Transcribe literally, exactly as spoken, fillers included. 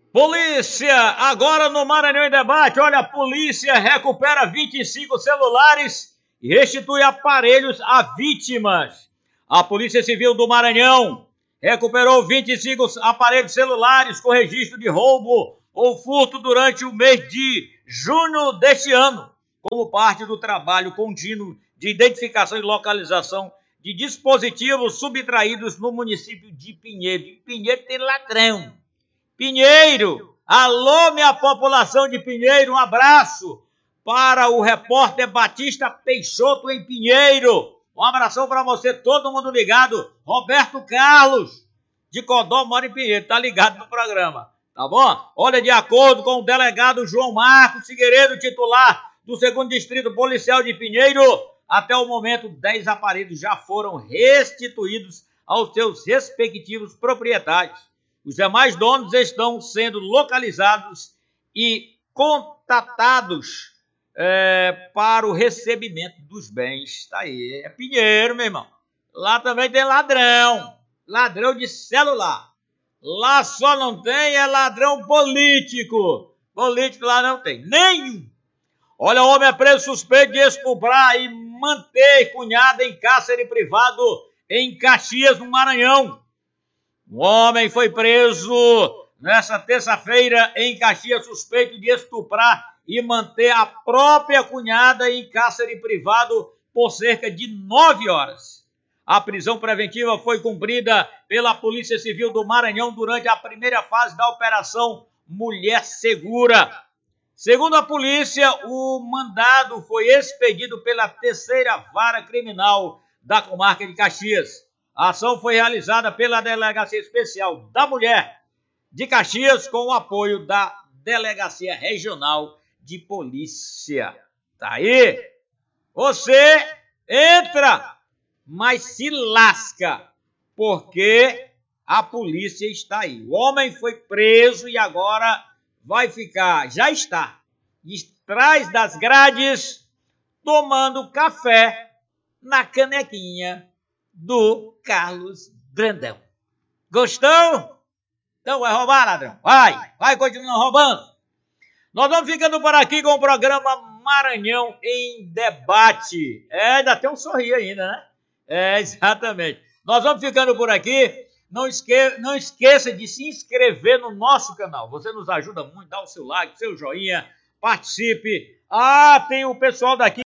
Polícia, agora no Maranhão em Debate, olha, a polícia recupera vinte e cinco celulares e restitui aparelhos a vítimas. A Polícia Civil do Maranhão recuperou vinte e cinco aparelhos celulares com registro de roubo ou furto durante o mês de junho deste ano, como parte do trabalho contínuo de identificação e localização de dispositivos subtraídos no município de Pinheiro. Em Pinheiro tem ladrão. Pinheiro, alô minha população de Pinheiro, um abraço para o repórter Batista Peixoto em Pinheiro. Um abração para você, todo mundo ligado. Roberto Carlos, de Codó, mora em Pinheiro, tá ligado no programa, tá bom? Olha, de acordo com o delegado João Marcos Figueiredo, titular do segundo Distrito Policial de Pinheiro, até o momento, dez aparelhos já foram restituídos aos seus respectivos proprietários. Os demais donos estão sendo localizados e contatados é, para o recebimento dos bens. Tá aí, é Pinheiro, meu irmão. Lá também tem ladrão, ladrão de celular. Lá só não tem é ladrão político. Político lá não tem, nenhum. Olha, o homem é preso suspeito de estuprar e manter cunhada em cárcere privado em Caxias, no Maranhão. Um homem foi preso nesta terça-feira em Caxias, suspeito de estuprar e manter a própria cunhada em cárcere privado por cerca de nove horas. A prisão preventiva foi cumprida pela Polícia Civil do Maranhão durante a primeira fase da Operação Mulher Segura. Segundo a polícia, o mandado foi expedido pela terceira vara criminal da comarca de Caxias. A ação foi realizada pela Delegacia Especial da Mulher de Caxias com o apoio da Delegacia Regional de Polícia. Tá aí? Você entra, mas se lasca, porque a polícia está aí. O homem foi preso e agora vai ficar, já está, atrás das grades, tomando café na canequinha do Carlos Brandão. Gostou? Então vai roubar, ladrão. Vai, vai continuar roubando. Nós vamos ficando por aqui com o programa Maranhão em Debate. É, ainda tem um sorriso ainda, né? É, exatamente. Nós vamos ficando por aqui. Não, esque... Não esqueça de se inscrever no nosso canal. Você nos ajuda muito. Dá o seu like, seu joinha, participe. Ah, tem o pessoal daqui